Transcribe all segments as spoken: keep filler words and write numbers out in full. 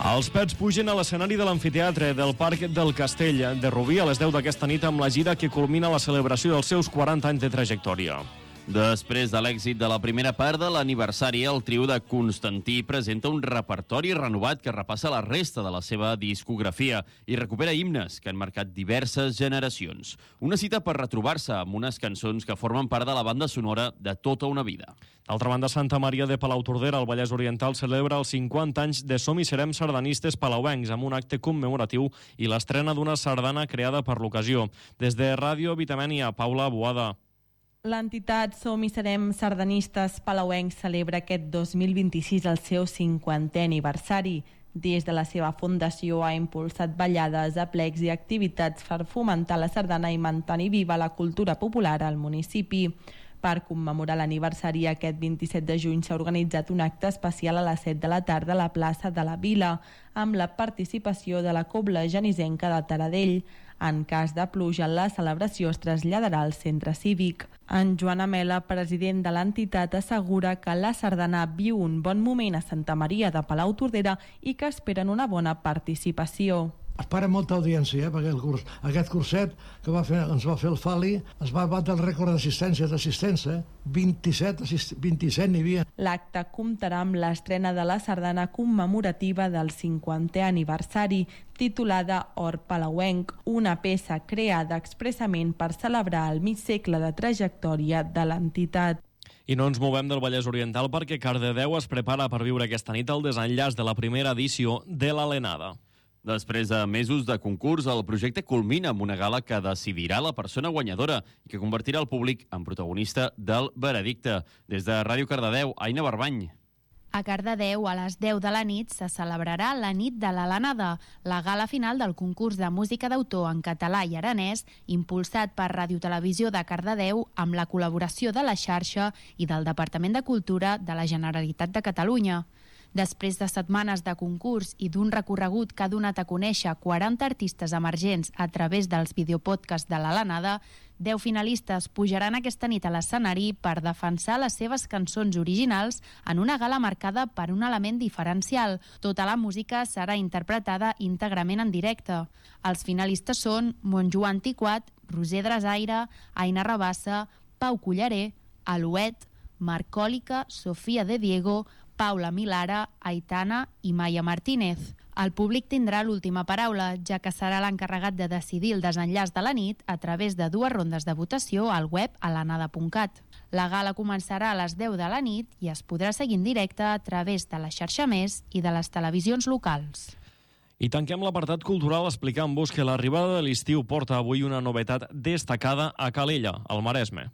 Els Pets pugen a l'escenari de l'amfiteatre del Parc del Castell de Rubí a les deu d'aquesta nit amb la gira que culmina la celebració dels seus quaranta anys de trajectòria. Després de l'èxit de la primera part de l'aniversari, el trio de Constantí presenta un repertori renovat que repassa la resta de la seva discografia i recupera himnes que han marcat diverses generacions. Una cita per retrobar-se amb unes cançons que formen part de la banda sonora de tota una vida. D'altra banda, Santa Maria de Palautordera, al Vallès Oriental, celebra els cinquanta anys de Som i Serem Sardanistes Palauencs amb un acte commemoratiu i l'estrena d'una sardana creada per l'ocasió. Des de Ràdio Vitamènia, Paula Boada. L'entitat Som i Serem Sardanistes Palauencs celebra aquest dos mil vint-i-sis el seu cinquantè aniversari. Des de la seva fundació ha impulsat ballades, aplecs i activitats per fomentar la sardana i mantenir viva la cultura popular al municipi. Per commemorar l'aniversari, aquest vint-i-set de juny s'ha organitzat un acte especial a les set de la tarda a la plaça de la Vila, amb la participació de la Cobla Genisenca de Taradell. En cas de pluja, la celebració es traslladarà al centre cívic. En Joan Amela, president de l'entitat, assegura que la sardana viu un bon moment a Santa Maria de Palautordera i que esperen una bona participació. Espera molta audiència, eh, perquè el curs, aquest curset que va fer, ens va fer el Fali es va batre el rècord d'assistència d'assistència, eh? vint-i-set, assist... vint-i-set n'hi havia. L'acte comptarà amb l'estrena de la sardana commemorativa del cinquantè aniversari, titulada Or Palauenc, una peça creada expressament per celebrar el mig segle de trajectòria de l'entitat. I no ens movem del Vallès Oriental perquè Cardedeu es prepara per viure aquesta nit el desenllaç de la primera edició de l'Alenada. Després de mesos de concurs, el projecte culmina amb una gala que decidirà la persona guanyadora i que convertirà el públic en protagonista del veredicte. Des de Ràdio Cardedeu, Aina Barbany. A Cardedeu, a les deu de la nit, se celebrarà la nit de l'Alenada, la gala final del concurs de música d'autor en català i aranès, impulsat per Ràdio Televisió de Cardedeu amb la col·laboració de la xarxa i del Departament de Cultura de la Generalitat de Catalunya. Després de setmanes de concurs i d'un recorregut que ha donat a conèixer quaranta artistes emergents a través dels videopodcasts de l'Alenada, deu finalistes pujaran aquesta nit a l'escenari per defensar les seves cançons originals en una gala marcada per un element diferencial. Tota la música serà interpretada íntegrament en directe. Els finalistes són Montjoan Tiquat, Roser Drasaire, Aina Rabassa, Pau Culleré, Alouet, Marcòlica, Sofia de Diego, Paula Milara, Aitana i Maya Martínez. El públic tindrà l'última paraula, ja que serà l'encarregat de decidir el desenllaç de la nit a través de dues rondes de votació al web alenada punt cat. La gala començarà a les deu de la nit i es podrà seguir en directe a través de la xarxa Més i de les televisions locals. I tanquem l'apartat cultural explicant-vos que l'arribada de l'estiu porta avui una novetat destacada a Calella, al Maresme.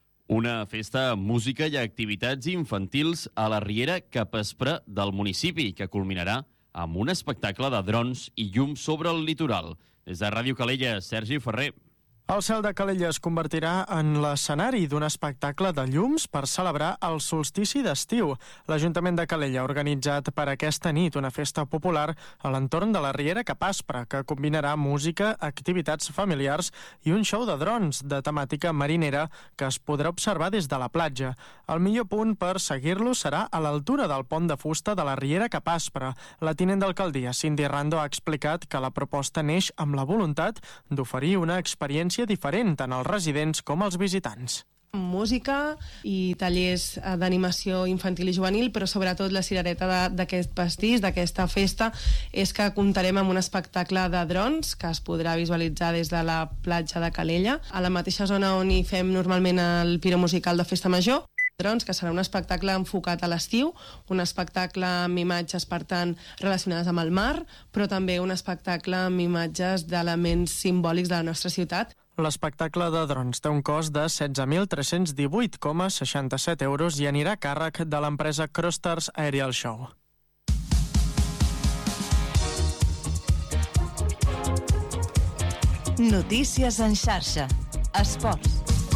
Una festa amb música i activitats infantils a la riera capvespre del municipi, que culminarà amb un espectacle de drons i llum sobre el litoral. Des de Ràdio Calella, Sergi Ferrer. El cel de Calella es convertirà en l'escenari d'un espectacle de llums per celebrar el solstici d'estiu. L'Ajuntament de Calella ha organitzat per aquesta nit una festa popular a l'entorn de la riera Capaspre, que combinarà música, activitats familiars i un show de drons de temàtica marinera que es podrà observar des de la platja. El millor punt per seguir-lo serà a l'altura del pont de fusta de la riera Capaspre. La tinent d'alcaldia, Cindy Rando, ha explicat que la proposta neix amb la voluntat d'oferir una experiència diferent tant als residents com als visitants. Música i tallers d'animació infantil i juvenil, però sobretot la cirereta d'aquest pastís, d'aquesta festa, és que comptarem amb un espectacle de drons que es podrà visualitzar des de la platja de Calella, a la mateixa zona on hi fem normalment el piro musical de Festa Major. Drons, que serà un espectacle enfocat a l'estiu, un espectacle amb imatges, per tant, relacionades amb el mar, però també un espectacle amb imatges d'elements simbòlics de la nostra ciutat. L'espectacle de drons té un cost de setze mil tres-cents divuit coma seixanta-set euros i anirà a càrrec de l'empresa Crosters Aerial Show. Notícies en xarxa. Esports.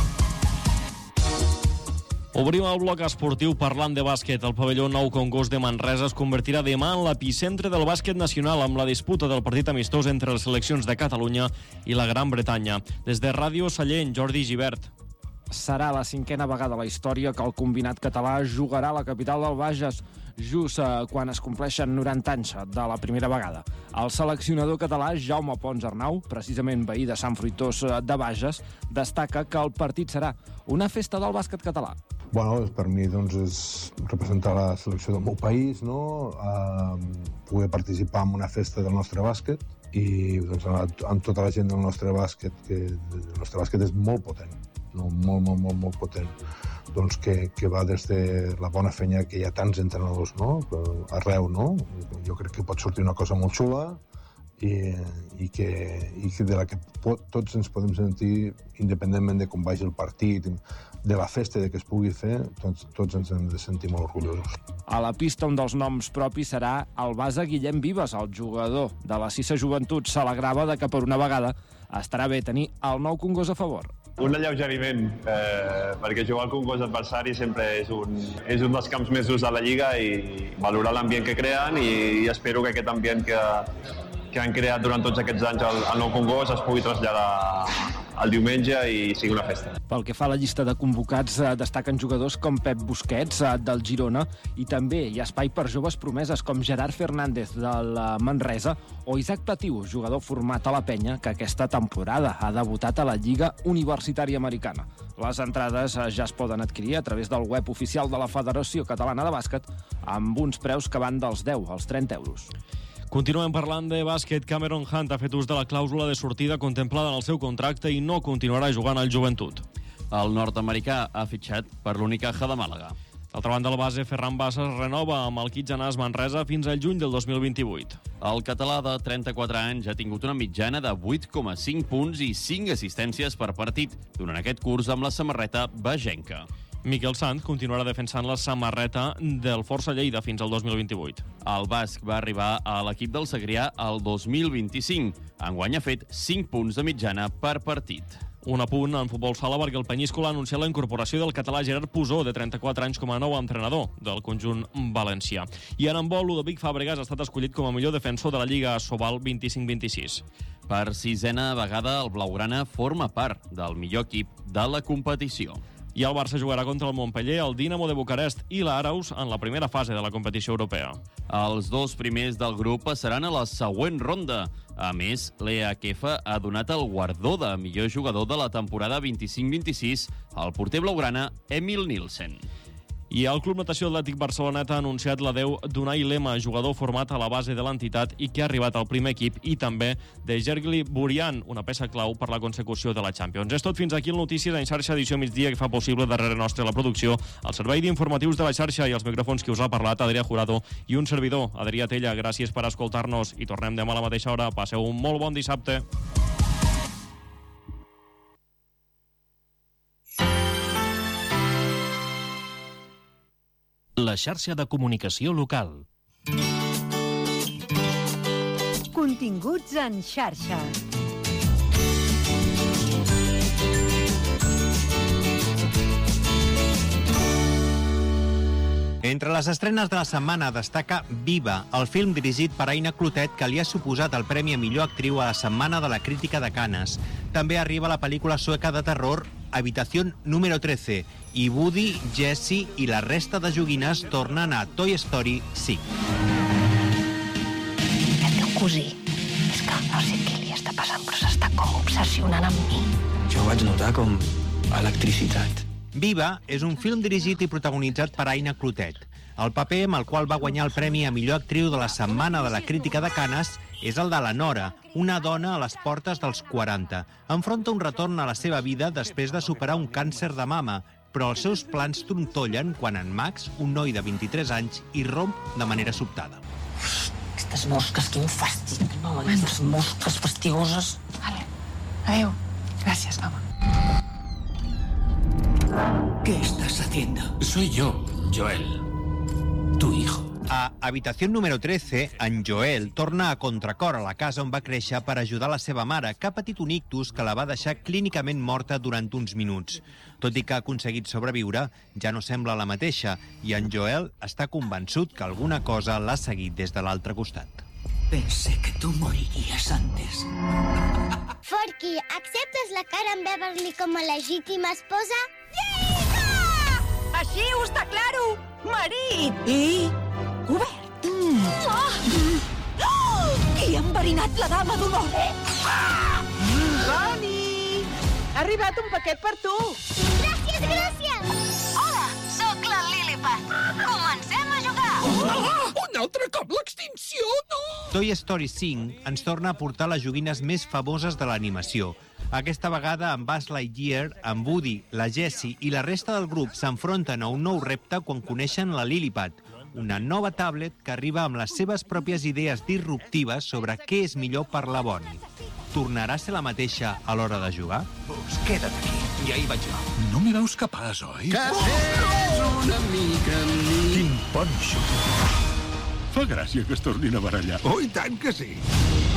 Obrim el bloc esportiu parlant de bàsquet. El pavelló Nou Congost de Manresa es convertirà demà en l'epicentre del bàsquet nacional amb la disputa del partit amistós entre les seleccions de Catalunya i la Gran Bretanya. Des de Ràdio Sallent, Jordi Gibert. Serà la cinquena vegada a la història que el combinat català jugarà a la capital del Bages. just eh, quan es compleixen noranta anys de la primera vegada. El seleccionador català Jaume Pons Arnau, precisament veí de Sant Fruitós de Bages, destaca que el partit serà una festa del bàsquet català. Bueno, per mi doncs, és representar la selecció del meu país, no? Uh, poder participar en una festa del nostre bàsquet i doncs, amb tota la gent del nostre bàsquet, que el nostre bàsquet és molt potent, no? molt, molt, molt, molt potent, doncs que, que va des de la bona feina que hi ha tants entrenadors, no? Arreu, no? Jo crec que pot sortir una cosa molt xula i, i, que, i que de la que pot, tots ens podem sentir, independentment de com vagi el partit, de la festa de que es pugui fer, tots, tots ens hem de sentir molt orgullosos. A la pista, un dels noms propis serà el base Guillem Vives, el jugador de la Cissa Joventut. S'alegrava de que per una vegada estarà bé tenir el nou Congost a favor. Un alleugeriment, eh, perquè jugar al Congost adversari sempre és un, és un dels camps més durs de la Lliga i valorar l'ambient que creen i, i espero que aquest ambient que, que han creat durant tots aquests anys al, al nou Congost es pugui traslladar el diumenge i sigui una festa. Pel que fa a la llista de convocats, eh, destaquen jugadors com Pep Busquets, eh, del Girona, i també hi ha espai per joves promeses com Gerard Fernández, del Manresa, o Isaac Platiu, jugador format a la Penya, que aquesta temporada ha debutat a la Lliga Universitària Americana. Les entrades eh, ja es poden adquirir a través del web oficial de la Federació Catalana de Bàsquet, amb uns preus que van dels deu als trenta euros. Continuem parlant de bàsquet. Cameron Hunt ha fet ús de la clàusula de sortida contemplada en el seu contracte i no continuarà jugant al Joventut. El nord-americà ha fitxat per l'Unicaja de Màlaga. D'altra banda, el base Ferran Bassas renova amb el Kitjanàs Manresa fins al juny del dos mil vint-i-vuit. El català de trenta-quatre anys ha tingut una mitjana de vuit coma cinc punts i cinc assistències per partit durant aquest curs amb la samarreta bagenca. Miquel Sant continuarà defensant la samarreta del Força Lleida fins al dos mil vint-i-vuit. El basc va arribar a l'equip del Segrià el dos mil vint-i-cinc. Enguany ha fet cinc punts de mitjana per partit. Un apunt en futbol sala perquè el Penyíscola ha anunciat la incorporació del català Gerard Pusó, de trenta-quatre anys, com a nou entrenador del conjunt valencià. I en handbol, Ludovic Fàbregas ha estat escollit com a millor defensor de la Lliga Sobal vint-i-cinc vint-i-sis. Per sisena vegada, el blaugrana forma part del millor equip de la competició. I el Barça jugarà contra el Montpellier, el Dinamo de Bucarest i l'Araus en la primera fase de la competició europea. Els dos primers del grup passaran a la següent ronda. A més, l'E A K F ha donat el guardó de millor jugador de la temporada vint-i-cinc vint-i-sis al porter blaugrana Emil Nielsen. I el Club Natació Atlètic Barceloneta ha anunciat l'adeu d'Unai Lema, jugador format a la base de l'entitat i que ha arribat al primer equip, i també de Gergely Burian, una peça clau per la consecució de la Champions. És tot fins aquí el Notícies en xarxa edició migdia, que fa possible darrere nostre la producció, el servei d'informatius de la xarxa i els micròfons que us ha parlat Adrià Jurado i un servidor, Adrià Tella. Gràcies per escoltar-nos i tornem demà a la mateixa hora. Passeu un molt bon dissabte. La xarxa de comunicació local. Continguts en xarxa. Entre les estrenes de la setmana destaca Viva, el film dirigit per Aina Clotet, que li ha suposat el Premi a Millor Actriu a la Setmana de la Crítica de Canes. També arriba la pel·lícula sueca de terror Habitación número trece, i Woody, Jessie i la resta de joguines tornen a Toy Story cinc. El teu cosí, és que no sé què li està passant, però s'està com obsessionant amb mi. Jo ho vaig notar com electricitat. Viva és un film dirigit i protagonitzat per Aina Clotet. El paper amb el qual va guanyar el Premi a Millor Actriu de la Setmana de la Crítica de Canes és el de la Nora, una dona a les portes dels quaranta. Enfronta un retorn a la seva vida després de superar un càncer de mama, però els seus plans trontollen quan en Max, un noi de vint-i-tres anys, irromp de manera sobtada. Aquestes mosques, quin fàstic, no? Aquestes mosques fastigoses. Vale. Adéu. Gràcies, mama. ¿Qué estás haciendo? Soy yo, Joel, tu hijo. A Habitació número trece, en Joel torna a contracor a la casa on va créixer per ajudar la seva mare, que ha patit un ictus que la va deixar clínicament morta durant uns minuts. Tot i que ha aconseguit sobreviure, ja no sembla la mateixa, i en Joel està convençut que alguna cosa l'ha seguit des de l'altre costat. Pensé que tú morirías antes. Forky, acceptes la Karen Beverly com a legítima esposa? Així ho està claro! Marit! I Obert. Mm. Ah! Oh! Qui ha enverinat la dama d'honor? Boni! Ha arribat un paquet per tu. Gràcies, gràcies! Hola, sóc la Lilliput. Comencem a jugar. Oh, un altre cop l'extinció, no! Toy Story cinc ens torna a portar les joguines més famoses de l'animació. Aquesta vegada amb Buzz Lightyear, amb Woody, la Jessie i la resta del grup s'enfronten a un nou repte quan coneixen la Lilliput, una nova tablet que arriba amb les seves pròpies idees disruptives sobre què és millor per la Bonnie. Tornarà a ser la mateixa a l'hora de jugar? Pues queda't aquí, ja hi vaig jo. No m'hi veus capaç, oi? Que és una mica amb mi. Quin ponxo. Fa gràcia que es tornin a barallar. Oh, i tant que sí.